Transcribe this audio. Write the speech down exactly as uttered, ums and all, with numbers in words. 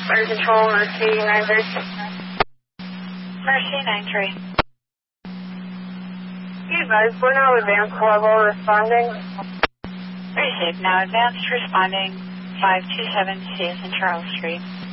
Fire Control, Mercy nine three. Mercy nine three. Be advised, we're now advanced level responding. Received, now advanced responding five two seven C S in Charles Street.